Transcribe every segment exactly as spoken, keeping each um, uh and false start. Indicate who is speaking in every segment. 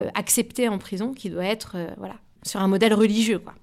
Speaker 1: euh, accepté en prison, qui doit être euh, voilà, sur un modèle religieux, quoi.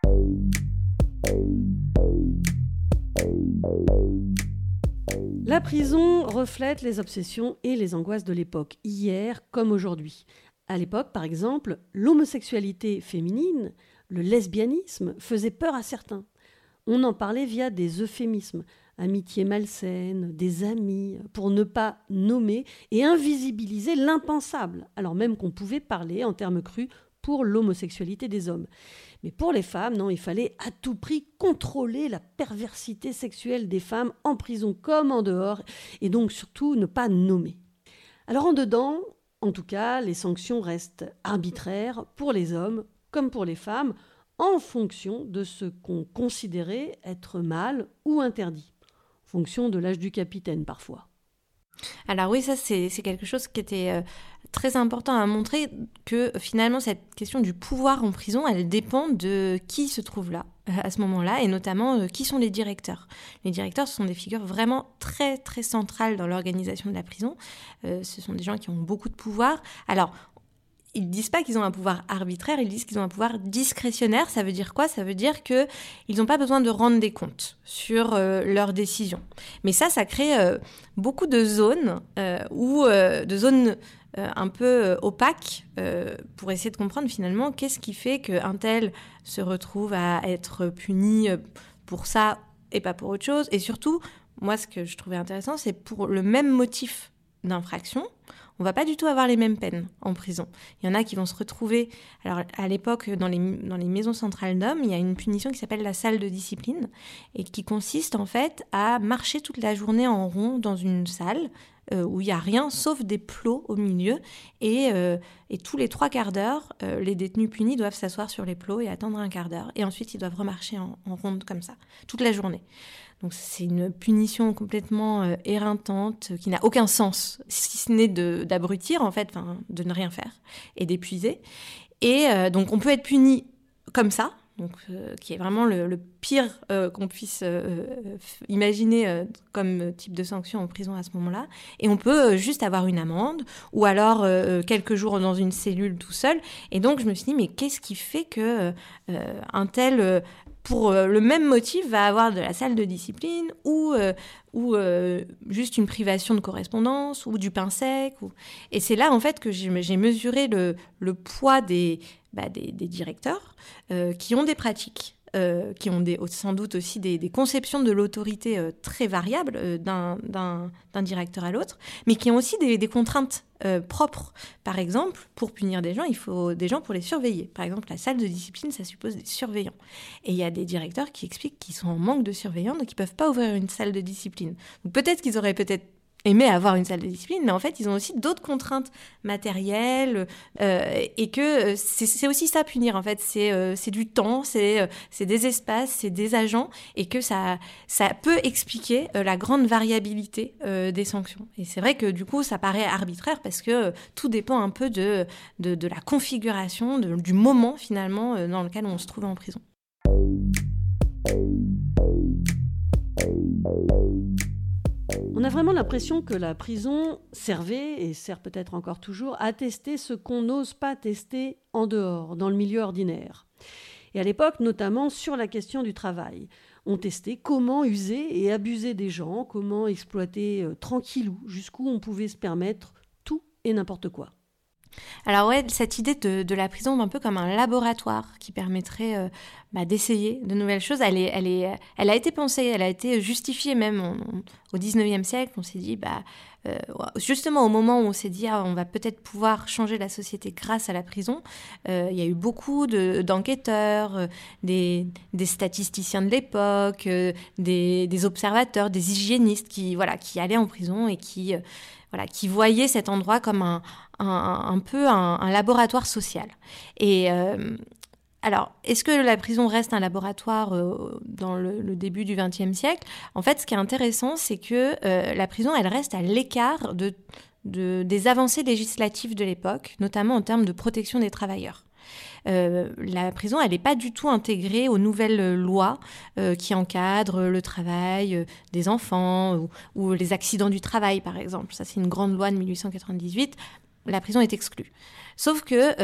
Speaker 2: La prison reflète les obsessions et les angoisses de l'époque, hier comme aujourd'hui. À l'époque, par exemple, l'homosexualité féminine, le lesbianisme faisait peur à certains. On en parlait via des euphémismes, amitié malsaine, des amis, pour ne pas nommer et invisibiliser l'impensable, alors même qu'on pouvait parler en termes crus pour l'homosexualité des hommes. Mais pour les femmes, non, il fallait à tout prix contrôler la perversité sexuelle des femmes en prison comme en dehors, et donc surtout ne pas nommer. Alors en dedans, en tout cas, les sanctions restent arbitraires pour les hommes comme pour les femmes, en fonction de ce qu'on considérait être mal ou interdit, en fonction de l'âge du capitaine parfois.
Speaker 1: Alors oui, ça c'est, c'est quelque chose qui était euh, très important à montrer, que finalement cette question du pouvoir en prison, elle dépend de qui se trouve là euh, à ce moment-là, et notamment euh, qui sont les directeurs. Les directeurs, ce sont des figures vraiment très très centrales dans l'organisation de la prison. Euh, ce sont des gens qui ont beaucoup de pouvoir. Alors, ils ne disent pas qu'ils ont un pouvoir arbitraire, ils disent qu'ils ont un pouvoir discrétionnaire. Ça veut dire quoi ? Ça veut dire qu'ils n'ont pas besoin de rendre des comptes sur euh, leurs décisions. Mais ça, ça crée euh, beaucoup de zones, euh, où, euh, de zones euh, un peu euh, opaques, euh, pour essayer de comprendre finalement qu'est-ce qui fait qu'un tel se retrouve à être puni pour ça et pas pour autre chose. Et surtout, moi, ce que je trouvais intéressant, c'est pour le même motif d'infraction, on va pas du tout avoir les mêmes peines en prison. Il y en a qui vont se retrouver... Alors, à l'époque, dans les, dans les maisons centrales d'hommes, il y a une punition qui s'appelle la salle de discipline et qui consiste, en fait, à marcher toute la journée en rond dans une salle euh, où il n'y a rien sauf des plots au milieu. Et, euh, et tous les trois quarts d'heure, euh, les détenus punis doivent s'asseoir sur les plots et attendre un quart d'heure. Et ensuite, ils doivent remarcher en, en ronde comme ça, toute la journée. Donc c'est une punition complètement euh, éreintante, euh, qui n'a aucun sens, si ce n'est de, d'abrutir, en fait, de ne rien faire et d'épuiser. Et euh, donc on peut être puni comme ça, donc, euh, qui est vraiment le, le pire euh, qu'on puisse euh, imaginer euh, comme type de sanction en prison à ce moment-là. Et on peut euh, juste avoir une amende, ou alors euh, quelques jours dans une cellule tout seul. Et donc je me suis dit, mais qu'est-ce qui fait que euh, un tel... Euh, pour euh, le même motif, va avoir de la salle de discipline ou, euh, ou euh, juste une privation de correspondance ou du pain sec. Ou... Et c'est là, en fait, que j'ai, j'ai mesuré le, le poids des, bah, des, des directeurs euh, qui ont des pratiques, euh, qui ont des, sans doute aussi des, des conceptions de l'autorité euh, très variables euh, d'un, d'un, d'un directeur à l'autre, mais qui ont aussi des, des contraintes Euh, propres. Par exemple, pour punir des gens, il faut des gens pour les surveiller. Par exemple, la salle de discipline, ça suppose des surveillants. Et il y a des directeurs qui expliquent qu'ils sont en manque de surveillants, donc ils ne peuvent pas ouvrir une salle de discipline. Donc peut-être qu'ils auraient peut-être aimé avoir une salle de discipline, mais en fait, ils ont aussi d'autres contraintes matérielles, euh, et que c'est, c'est aussi ça, punir, en fait. C'est, euh, c'est du temps, c'est, euh, c'est des espaces, c'est des agents, et que ça, ça peut expliquer euh, la grande variabilité euh, des sanctions. Et c'est vrai que, du coup, ça paraît arbitraire, parce que euh, tout dépend un peu de, de, de la configuration, de, du moment, finalement, euh, dans lequel on se trouve en prison.
Speaker 2: On a vraiment l'impression que la prison servait, et sert peut-être encore toujours, à tester ce qu'on n'ose pas tester en dehors, dans le milieu ordinaire. Et à l'époque, notamment sur la question du travail. On testait comment user et abuser des gens, comment exploiter euh, tranquillou, jusqu'où on pouvait se permettre tout et n'importe quoi.
Speaker 1: Alors ouais, cette idée de, de la prison un peu comme un laboratoire qui permettrait euh, bah, d'essayer de nouvelles choses, elle, est, elle, est, elle a été pensée, elle a été justifiée même on, on, au dix-neuvième siècle. On s'est dit, bah, euh, justement au moment où on s'est dit, ah, on va peut-être pouvoir changer la société grâce à la prison, euh, il y a eu beaucoup de, d'enquêteurs, euh, des, des statisticiens de l'époque, euh, des, des observateurs, des hygiénistes qui, voilà, qui allaient en prison et qui... Euh, Voilà, qui voyaient cet endroit comme un, un, un peu un, un laboratoire social. Et euh, alors, est-ce que la prison reste un laboratoire euh, dans le, le début du vingtième siècle ? En fait, ce qui est intéressant, c'est que euh, la prison, elle reste à l'écart de, de, des avancées législatives de l'époque, notamment en termes de protection des travailleurs. Euh, la prison, elle n'est pas du tout intégrée aux nouvelles lois euh, qui encadrent le travail euh, des enfants ou, ou les accidents du travail, par exemple. Ça, c'est une grande loi de dix-huit cent quatre-vingt-dix-huit. La prison est exclue. Sauf que